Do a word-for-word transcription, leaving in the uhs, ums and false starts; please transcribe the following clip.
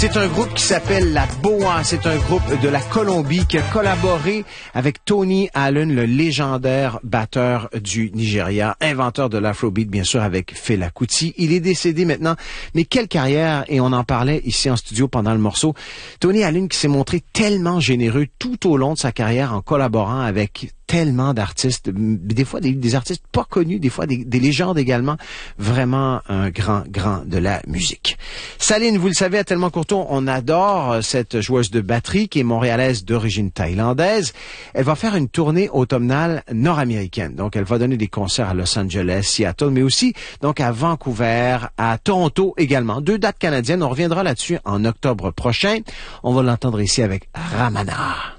C'est un groupe qui s'appelle La Boa. C'est un groupe de la Colombie qui a collaboré avec Tony Allen, le légendaire batteur du Nigeria, inventeur de l'Afrobeat, bien sûr, avec Fela Kuti. Il est décédé maintenant, mais quelle carrière! Et on en parlait ici en studio pendant le morceau. Tony Allen qui s'est montré tellement généreux tout au long de sa carrière en collaborant avec tellement d'artistes, des fois des, des artistes pas connus, des fois des, des légendes également. Vraiment un grand, grand de la musique. Saline, vous le savez, à Tellement Courtois, on adore cette joueuse de batterie qui est montréalaise d'origine thaïlandaise. Elle va faire une tournée automnale nord-américaine. Donc, elle va donner des concerts à Los Angeles, Seattle, mais aussi donc à Vancouver, à Toronto également. Deux dates canadiennes. On reviendra là-dessus en octobre prochain. On va l'entendre ici avec Ramana.